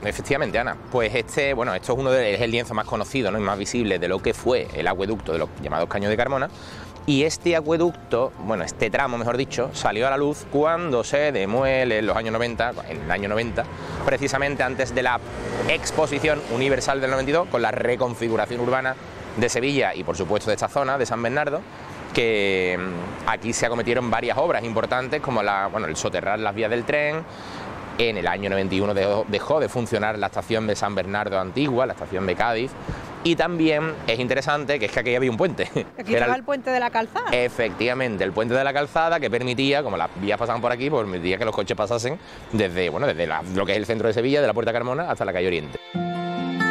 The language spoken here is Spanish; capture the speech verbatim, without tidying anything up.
efectivamente, Ana. Pues este, bueno, esto es uno de, es el lienzo más conocido, ¿no?, y más visible de lo que fue el acueducto de los llamados Caños de Carmona. Y este acueducto, bueno, este tramo, mejor dicho, salió a la luz cuando se demuele en los años noventa, en el año noventa, precisamente antes de la Exposición Universal del noventa y dos, con la reconfiguración urbana de Sevilla y, por supuesto, de esta zona, de San Bernardo, que aquí se acometieron varias obras importantes, como la, bueno, el soterrar las vías del tren. En el año noventa y uno dejó, dejó de funcionar la estación de San Bernardo Antigua, la estación de Cádiz. Y también es interesante que es que aquí había un puente. Aquí estaba el puente de la Calzada. Efectivamente, el puente de la Calzada, que permitía, como las vías pasaban por aquí, pues permitía que los coches pasasen desde, bueno, desde la, lo que es el centro de Sevilla, de la Puerta Carmona, hasta la calle Oriente.